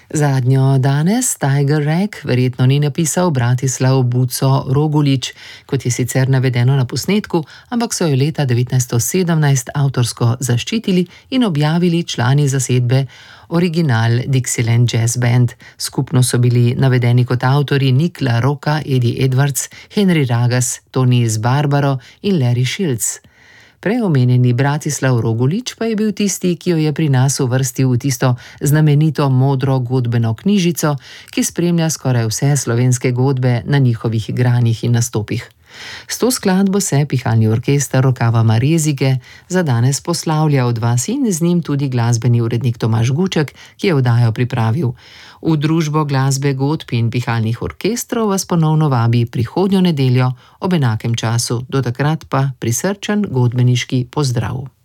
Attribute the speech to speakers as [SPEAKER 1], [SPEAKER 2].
[SPEAKER 1] Zadnjo danes Tiger Rag verjetno ni napisal Bratislav Buco Rogulič, kot je sicer navedeno na posnetku, ampak so jo leta 1917 avtorsko zaščitili in objavili člani zasedbe Original Dixieland Jazz Band. Skupno so bili navedeni kot avtorji Nick La Rocca, Eddie Edwards, Henry Ragas, Tony Sbarbaro in Larry Shields. Preomenjeni Bratislav Rogulič pa je bil tisti, ki jo je pri nas uvrstil v tisto znamenito modro godbeno knjižico, ki spremlja skoraj vse slovenske godbe na njihovih igranjih in nastopih. S to skladbo se pihalni orkester Rokava Marezige za danes poslavlja od vas in z njim tudi glasbeni urednik Tomaž Guček, ki je oddajo pripravil. V družbo glasbe godb in pihalnih orkestrov vas ponovno vabi prihodnjo nedeljo ob enakem času. Do takrat pa prisrčen godbeniški pozdrav.